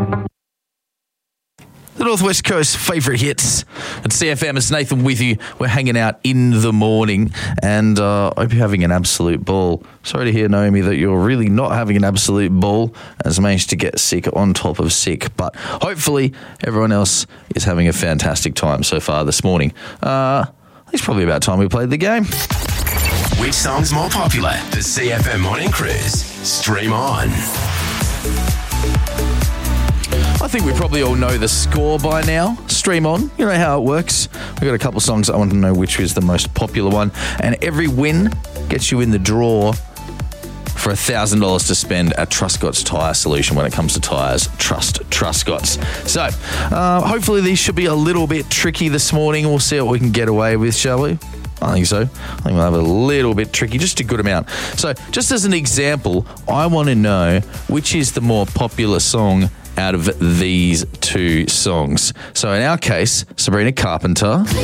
The Northwest Coast favourite hits at CFM. It's Nathan with you. We're hanging out in the morning, and I hope you're having an absolute ball. Sorry to hear, Naomi, that you're really not having an absolute ball, as managed to get sick on top of sick. But hopefully everyone else is having a fantastic time so far this morning. It's probably about time we played the game. Which song's more popular? The CFM Morning Cruise. Stream on. I think we probably all know the score by now. Stream on. You know how it works. We've got a couple of songs. I want to know which is the most popular one. And every win gets you in the draw for $1,000 to spend at Truscott's Tyre Solution. When it comes to tyres, trust Truscott's. So, hopefully these should be a little bit tricky this morning. We'll see what we can get away with, shall we? I think so. I think we'll have a little bit tricky, just a good amount. So, just as an example, I want to know which is the more popular song out of these two songs. So in our case, Sabrina Carpenter